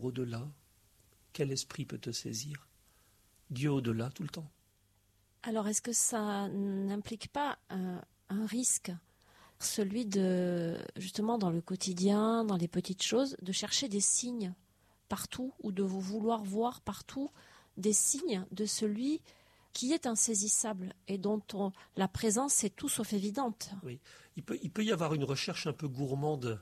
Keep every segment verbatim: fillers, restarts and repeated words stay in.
sur au-delà, quel esprit peut te saisir? Dieu au-delà tout le temps. Alors, est-ce que ça n'implique pas un, un risque, celui de, justement, dans le quotidien, dans les petites choses, de chercher des signes partout ou de vouloir voir partout des signes de celui qui est insaisissable et dont on, la présence est tout sauf évidente? Oui, il peut, il peut y avoir une recherche un peu gourmande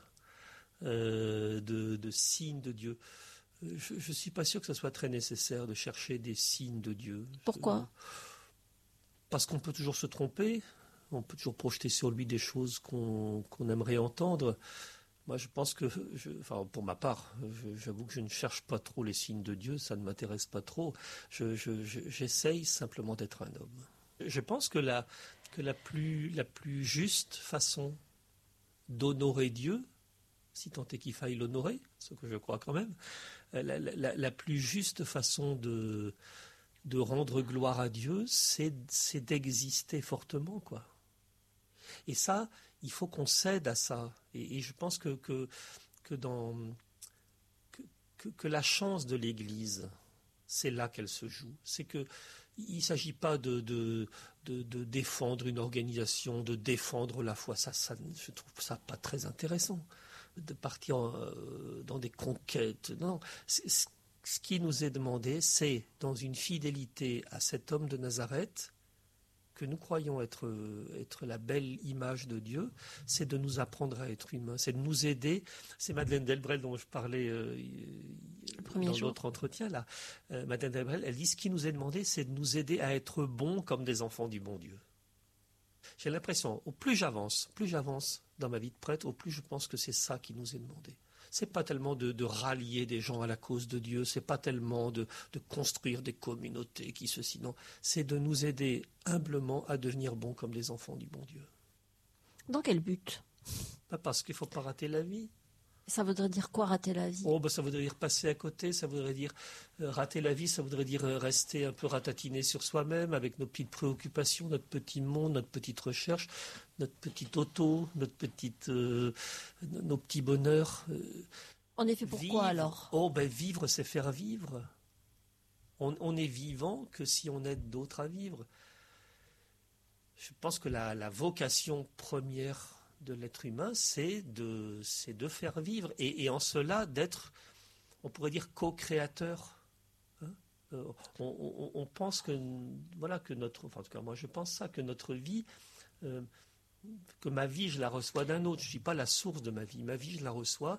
euh, de, de signes de Dieu. Je ne suis pas sûr que ce soit très nécessaire de chercher des signes de Dieu. Pourquoi ? Parce qu'on peut toujours se tromper, on peut toujours projeter sur lui des choses qu'on, qu'on aimerait entendre. Moi, je pense que, je, enfin, pour ma part, je, j'avoue que je ne cherche pas trop les signes de Dieu, ça ne m'intéresse pas trop. Je, je, je, j'essaye simplement d'être un homme. Je pense que la, que la plus, la plus juste façon d'honorer Dieu, si tant est qu'il faille l'honorer, ce que je crois quand même, la, la, la plus juste façon de, de rendre gloire à Dieu, c'est, c'est d'exister fortement, quoi. Et ça, il faut qu'on cède à ça. Et, et je pense que, que, que, dans, que, que, que la chance de l'Église, c'est là qu'elle se joue. C'est que il ne s'agit pas de, de, de, de défendre une organisation, de défendre la foi. Ça, ça, je trouve ça pas très intéressant, de partir euh, dans des conquêtes. Non, c'est, c'est, ce qui nous est demandé, c'est, dans une fidélité à cet homme de Nazareth, que nous croyons être, être la belle image de Dieu, c'est de nous apprendre à être humains, c'est de nous aider. C'est Madeleine Delbrel dont je parlais euh, dans jour. L'autre entretien, là. Euh, Madeleine Delbrel, elle dit, ce qui nous est demandé, c'est de nous aider à être bons comme des enfants du bon Dieu. J'ai l'impression, au plus j'avance, plus j'avance dans ma vie de prêtre, au plus je pense que c'est ça qui nous est demandé. C'est pas tellement de, de rallier des gens à la cause de Dieu, c'est pas tellement de, de construire des communautés qui ceci, non. C'est de nous aider humblement à devenir bons comme les enfants du bon Dieu. Dans quel but ? Pas parce qu'il faut pas rater la vie. Ça voudrait dire quoi, rater la vie ? Oh, ben ça voudrait dire passer à côté, ça voudrait dire euh, rater la vie, ça voudrait dire euh, rester un peu ratatiné sur soi-même, avec nos petites préoccupations, notre petit monde, notre petite recherche, notre petite auto, notre petite, euh, nos petits bonheurs. Euh, On est fait pour vivre. Quoi alors ? Oh, ben vivre, c'est faire vivre. On, on est vivant que si on aide d'autres à vivre. Je pense que la, la vocation première de l'être humain, c'est de, c'est de faire vivre. Et, et en cela, d'être, on pourrait dire, co-créateur. Hein euh, on, on, on pense que, voilà, que notre, enfin, en tout cas, moi, je pense ça, que notre vie, euh, que ma vie, je la reçois d'un autre. Je ne suis pas la source de ma vie. Ma vie, je la reçois.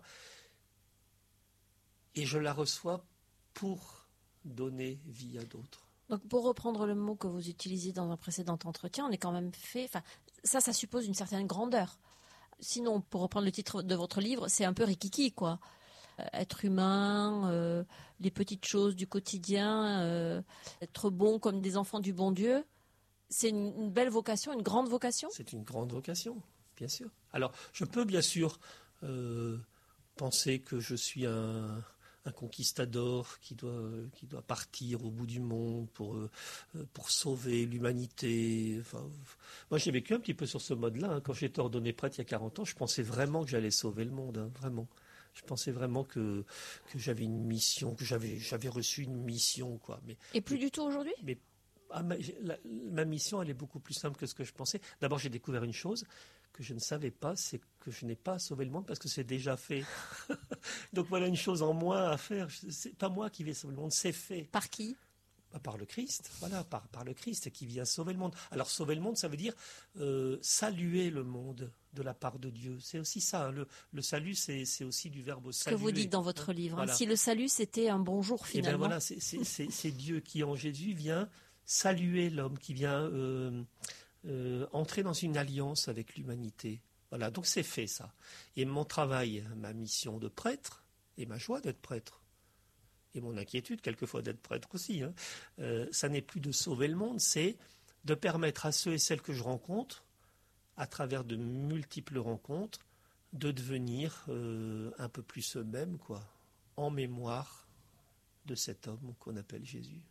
Et je la reçois pour donner vie à d'autres. Donc, pour reprendre le mot que vous utilisiez dans un précédent entretien, on est quand même fait... Enfin, ça, ça suppose une certaine grandeur. Sinon, pour reprendre le titre de votre livre, c'est un peu rikiki, quoi. Euh, être humain, euh, les petites choses du quotidien, euh, être bon comme des enfants du bon Dieu. C'est une, une belle vocation, une grande vocation ? C'est une grande vocation, bien sûr. Alors, je peux bien sûr euh, penser que je suis un... un conquistador qui doit, qui doit partir au bout du monde pour, euh, pour sauver l'humanité. Enfin, moi, j'ai vécu un petit peu sur ce mode-là. Hein. Quand j'étais ordonné prêtre il y a quarante ans, je pensais vraiment que j'allais sauver le monde, hein, vraiment. Je pensais vraiment que, que j'avais une mission, que j'avais, j'avais reçu une mission, quoi. Mais, Et plus mais, du tout aujourd'hui ? Mais ah, ma, la, ma mission, elle est beaucoup plus simple que ce que je pensais. D'abord, j'ai découvert une chose que je ne savais pas, c'est que je n'ai pas à sauver le monde parce que c'est déjà fait. Donc voilà une chose en moins à faire. C'est pas moi qui vais sauver le monde, c'est fait. Par qui ? Bah, par le Christ, voilà, par, par le Christ qui vient sauver le monde. Alors sauver le monde, ça veut dire euh, saluer le monde de la part de Dieu. C'est aussi ça, hein. le, le salut, c'est, c'est aussi du verbe saluer. Ce que vous dites dans votre livre. Voilà. Hein. Si le salut, c'était un bonjour finalement. Et bien voilà, c'est, c'est, c'est, c'est Dieu qui en Jésus vient saluer l'homme, qui vient euh, euh, entrer dans une alliance avec l'humanité. Voilà, donc c'est fait ça. Et mon travail, ma mission de prêtre, et ma joie d'être prêtre, et mon inquiétude quelquefois d'être prêtre aussi, hein, euh, ça n'est plus de sauver le monde, c'est de permettre à ceux et celles que je rencontre, à travers de multiples rencontres, de devenir euh, un peu plus eux-mêmes, quoi, en mémoire de cet homme qu'on appelle Jésus.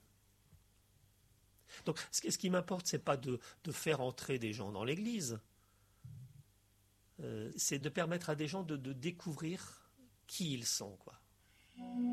Donc, ce qui m'importe, c'est pas de, de faire entrer des gens dans l'Église. Euh, c'est de permettre à des gens de, de découvrir qui ils sont, quoi.